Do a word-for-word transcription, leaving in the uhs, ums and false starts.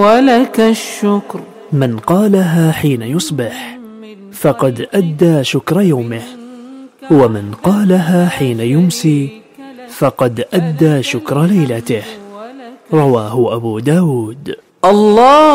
ولك الشكر. من قالها حين يصبح فقد أدى شكر يومه، ومن قالها حين يمسي فقد أدى شكر ليلته. رواه أبو داود. الله